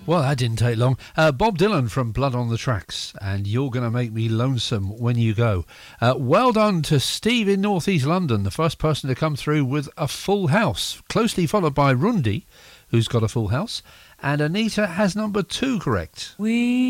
Well, that didn't take long. Bob Dylan from Blood on the Tracks, and You're Gonna Make Me Lonesome When You Go. Well done to Steve in North East London, the first person to come through with a full house, closely followed by Rundi, who's got a full house, and Anita has number 2 correct.